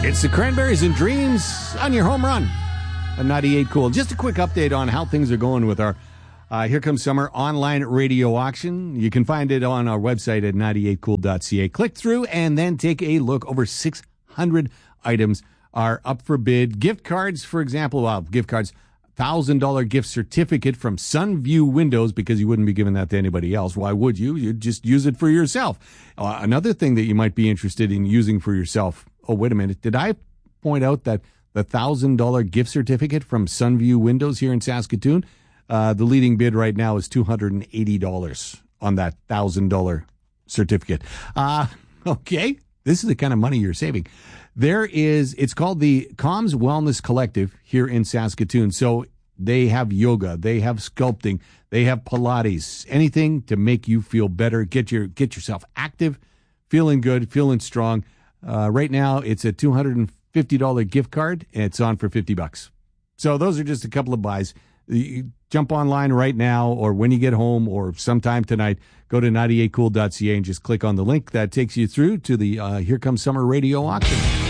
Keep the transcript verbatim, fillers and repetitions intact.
It's the Cranberries and Dreams on your home run. A ninety-eight Cool. Just a quick update on how things are going with our uh, Here Comes Summer online radio auction. You can find it on our website at ninety-eight cool dot c a. Click through and then take a look. Over six hundred items are up for bid. Gift cards, for example, well, gift cards, one thousand dollars gift certificate from Sunview Windows, because you wouldn't be giving that to anybody else. Why would you? You'd just use it for yourself. Uh, another thing that you might be interested in using for yourself. Oh, wait a minute. Did I point out that the one thousand dollars gift certificate from Sunview Windows here in Saskatoon, uh, the leading bid right now is two hundred eighty dollars on that one thousand dollars certificate. Uh, okay. This is the kind of money you're saving. There is, it's called the Comms Wellness Collective here in Saskatoon. So they have yoga, they have sculpting, they have Pilates, anything to make you feel better, get your get yourself active, feeling good, feeling strong. Uh, right now, it's a two hundred fifty dollars gift card, and it's on for fifty bucks. So those are just a couple of buys. You jump online right now, or when you get home, or sometime tonight, go to ninety-eight cool dot c a and just click on the link that takes you through to the uh, Here Comes Summer radio auction.